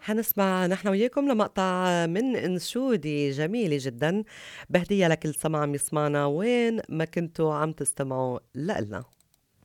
حنسمع نحن وياكم لمقطع من انشودة جميلة جدًا، بهدية لكل سمع عم يسمعنا وين ما كنتوا عم تستمعوا لإلنا.